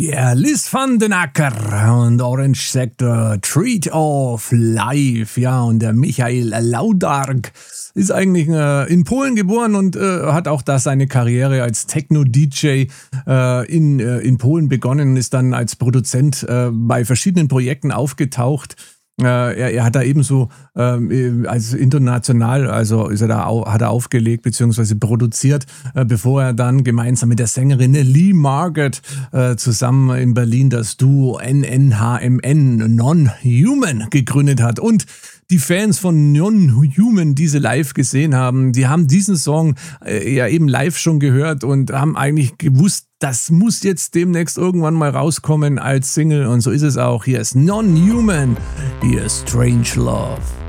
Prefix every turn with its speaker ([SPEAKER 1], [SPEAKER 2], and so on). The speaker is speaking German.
[SPEAKER 1] Ja, Liz van den Acker und Orange Sector, Treat of Life, ja, und der Michael Laudark ist eigentlich in Polen geboren und hat auch da seine Karriere als Techno-DJ in Polen begonnen und ist dann als Produzent bei verschiedenen Projekten aufgetaucht. Er hat da ebenso als international, also hat er aufgelegt bzw. produziert, bevor er dann gemeinsam mit der Sängerin Lee Margaret zusammen in Berlin das Duo NNHMN, Non-Human, gegründet hat. Und die Fans von Non-Human, die sie live gesehen haben, die haben diesen Song ja eben live schon gehört und haben eigentlich gewusst, das muss jetzt demnächst irgendwann mal rauskommen als Single. Und so ist es auch. Hier ist Non-Human, hier ist Strange Love.